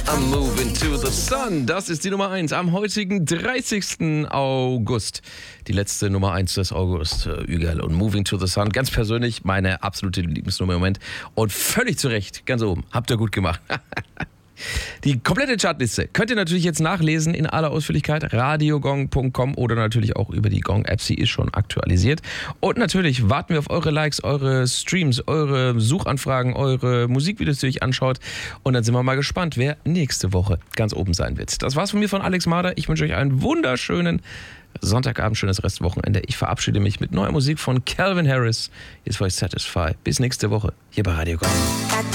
I'm moving to the sun. Das ist die Nummer 1 am heutigen 30. August. Die letzte Nummer 1 des August. Ügerl und Moving to the Sun. Ganz persönlich meine absolute Lieblingsnummer im Moment. Und völlig zu Recht, ganz oben. Habt ihr gut gemacht. Die komplette Chartliste könnt ihr natürlich jetzt nachlesen in aller Ausführlichkeit. radiogong.com oder natürlich auch über die Gong-App. Sie ist schon aktualisiert. Und natürlich warten wir auf eure Likes, eure Streams, eure Suchanfragen, eure Musikvideos, die ihr euch anschaut. Und dann sind wir mal gespannt, wer nächste Woche ganz oben sein wird. Das war's von mir, von Alex Mader. Ich wünsche euch einen wunderschönen Sonntagabend, schönes Restwochenende. Ich verabschiede mich mit neuer Musik von Calvin Harris. Jetzt war ich Satisfy. Bis nächste Woche hier bei Radio Gong.